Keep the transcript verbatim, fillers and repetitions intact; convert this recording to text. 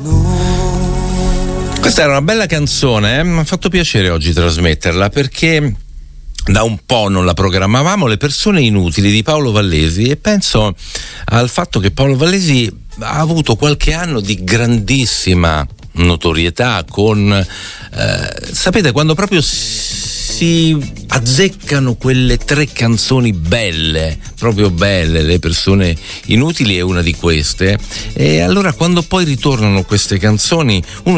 Questa era una bella canzone, eh? Mi ha fatto piacere oggi trasmetterla perché da un po' non la programmavamo, Le persone inutili di Paolo Vallesi, e penso al fatto che Paolo Vallesi ha avuto qualche anno di grandissima notorietà con eh, sapete, quando proprio si azzeccano quelle tre canzoni belle, proprio belle, Le persone inutili è una di queste, e allora quando poi ritornano queste canzoni uno